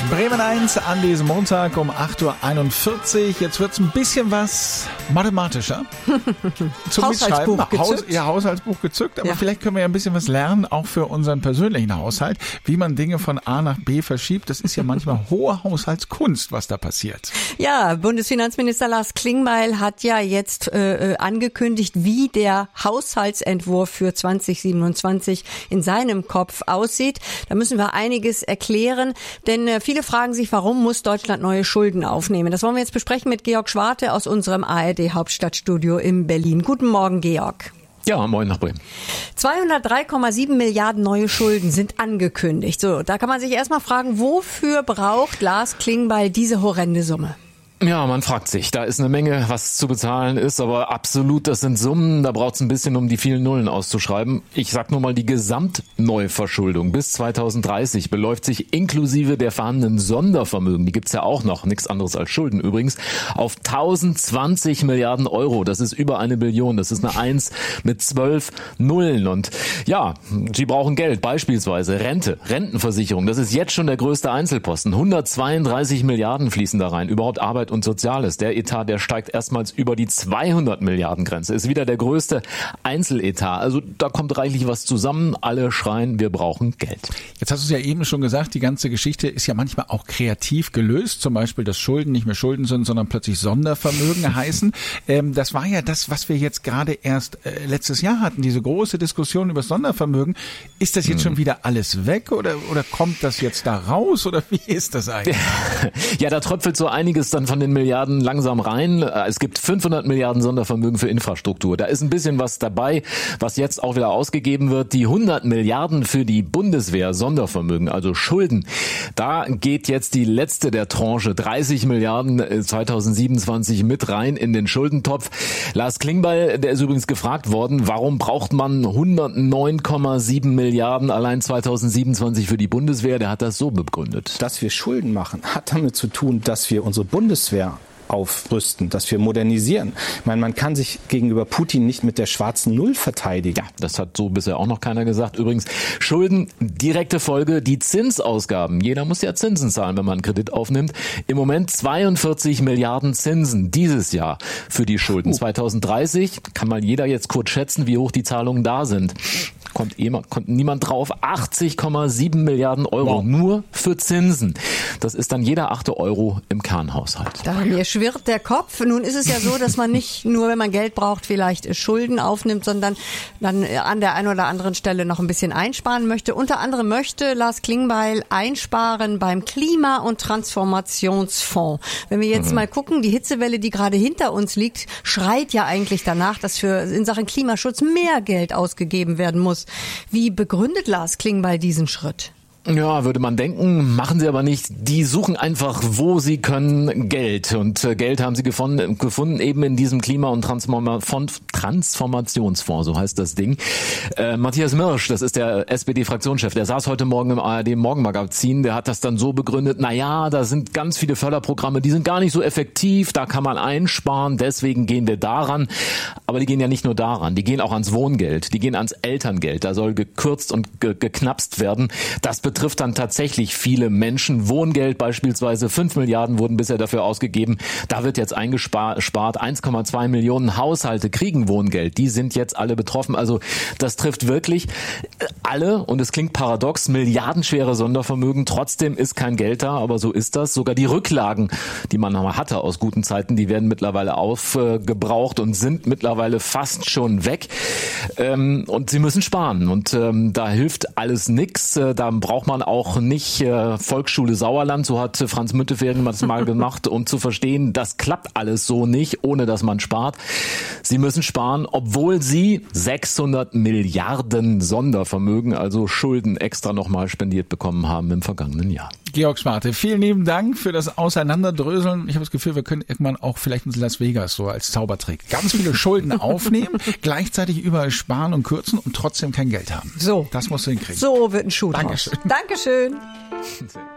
Bremen 1 an diesem Montag um 8.41 Uhr. Jetzt wird's ein bisschen was mathematischer. Zum Haushaltsbuch gezückt. Haushaltsbuch gezückt. Aber vielleicht können wir ja ein bisschen was lernen, auch für unseren persönlichen Haushalt, wie man Dinge von A nach B verschiebt. Das ist ja manchmal hohe Haushaltskunst, was da passiert. Ja, Bundesfinanzminister Lars Klingbeil hat ja jetzt angekündigt, wie der Haushaltsentwurf für 2027 in seinem Kopf aussieht. Da müssen wir einiges erklären, denn viele fragen sich, warum muss Deutschland neue Schulden aufnehmen? Das wollen wir jetzt besprechen mit Georg Schwarte aus unserem ARD-Hauptstadtstudio in Berlin. Guten Morgen, Georg. Ja, moin nach Bremen. 203,7 Milliarden neue Schulden sind angekündigt. So, da kann man sich erstmal fragen, wofür braucht Lars Klingbeil diese horrende Summe? Ja, man fragt sich, da ist eine Menge, was zu bezahlen ist, aber absolut, das sind Summen, da braucht es ein bisschen, um die vielen Nullen auszuschreiben. Ich sag nur mal, die Gesamtneuverschuldung bis 2030 beläuft sich inklusive der vorhandenen Sondervermögen, die gibt's ja auch noch, nichts anderes als Schulden übrigens, auf 1020 Milliarden Euro. Das ist über 1 Billion, das ist eine 1 mit 12 Nullen. Und ja, sie brauchen Geld, beispielsweise Rente, Rentenversicherung, das ist jetzt schon der größte Einzelposten. 132 Milliarden fließen da rein, überhaupt Arbeit und Soziales. Der Etat, der steigt erstmals über die 200 Milliarden Grenze. Ist wieder der größte Einzeletat. Also da kommt reichlich was zusammen. Alle schreien, wir brauchen Geld. Jetzt hast du es ja eben schon gesagt, die ganze Geschichte ist ja manchmal auch kreativ gelöst. Zum Beispiel, dass Schulden nicht mehr Schulden sind, sondern plötzlich Sondervermögen heißen. Das war ja das, was wir jetzt gerade erst letztes Jahr hatten. Diese große Diskussion über Sondervermögen. Ist das jetzt schon wieder alles weg oder kommt das jetzt da raus? Oder wie ist das eigentlich? Ja, da tröpfelt so einiges dann von den Milliarden langsam rein. Es gibt 500 Milliarden Sondervermögen für Infrastruktur. Da ist ein bisschen was dabei, was jetzt auch wieder ausgegeben wird. Die 100 Milliarden für die Bundeswehr Sondervermögen, also Schulden. Da geht jetzt die letzte der Tranche, 30 Milliarden 2027 mit rein in den Schuldentopf. Lars Klingbeil, der ist übrigens gefragt worden, warum braucht man 109,7 Milliarden allein 2027 für die Bundeswehr? Der hat das so begründet. Dass wir Schulden machen, hat damit zu tun, dass wir unsere Bundeswehr aufrüsten, dass wir modernisieren. Ich meine, man kann sich gegenüber Putin nicht mit der schwarzen Null verteidigen. Ja, das hat so bisher auch noch keiner gesagt. Übrigens, Schulden, direkte Folge, die Zinsausgaben. Jeder muss ja Zinsen zahlen, wenn man einen Kredit aufnimmt. Im Moment 42 Milliarden Zinsen dieses Jahr für die Schulden. 2030 kann mal jeder jetzt kurz schätzen, wie hoch die Zahlungen da sind. Kommt niemand drauf. 80,7 Milliarden Euro nur für Zinsen. Das ist dann jeder 8. Euro im Kernhaushalt. Mir schwirrt der Kopf. Nun ist es ja so, dass man nicht nur, wenn man Geld braucht, vielleicht Schulden aufnimmt, sondern dann an der einen oder anderen Stelle noch ein bisschen einsparen möchte. Unter anderem möchte Lars Klingbeil einsparen beim Klima- und Transformationsfonds. Wenn wir jetzt mal gucken, die Hitzewelle, die gerade hinter uns liegt, schreit ja eigentlich danach, dass in Sachen Klimaschutz mehr Geld ausgegeben werden muss. Wie begründet Lars Klingbeil diesen Schritt? Ja, würde man denken, machen sie aber nicht. Die suchen einfach, wo sie können, Geld. Und Geld haben sie gefunden eben in diesem Klima- und Transformationsfonds, so heißt das Ding. Matthias Mirsch, das ist der SPD-Fraktionschef, der saß heute Morgen im ARD-Morgenmagazin, der hat das dann so begründet, da sind ganz viele Förderprogramme, die sind gar nicht so effektiv, da kann man einsparen, deswegen gehen wir daran. Aber die gehen ja nicht nur daran, die gehen auch ans Wohngeld, die gehen ans Elterngeld, da soll gekürzt und geknapst werden. Das betrifft dann tatsächlich viele Menschen. Wohngeld beispielsweise, 5 Milliarden wurden bisher dafür ausgegeben. Da wird jetzt eingespart. 1,2 Millionen Haushalte kriegen Wohngeld. Die sind jetzt alle betroffen. Also das trifft wirklich alle. Und es klingt paradox, milliardenschwere Sondervermögen. Trotzdem ist kein Geld da, aber so ist das. Sogar die Rücklagen, die man hatte aus guten Zeiten, die werden mittlerweile aufgebraucht und sind mittlerweile fast schon weg. Und sie müssen sparen. Und da hilft alles nix. Da braucht man auch nicht Volksschule Sauerland, so hat Franz Müntefering das mal gemacht, um zu verstehen, das klappt alles so nicht, ohne dass man spart. Sie müssen sparen, obwohl sie 600 Milliarden Sondervermögen, also Schulden, extra nochmal spendiert bekommen haben im vergangenen Jahr. Georg Schwarte, vielen lieben Dank für das Auseinanderdröseln. Ich habe das Gefühl, wir können irgendwann auch vielleicht in Las Vegas so als Zaubertrick ganz viele Schulden aufnehmen, gleichzeitig überall sparen und kürzen und trotzdem kein Geld haben. So. Das musst du hinkriegen. So wird ein Schuh draus. Dankeschön. Dankeschön.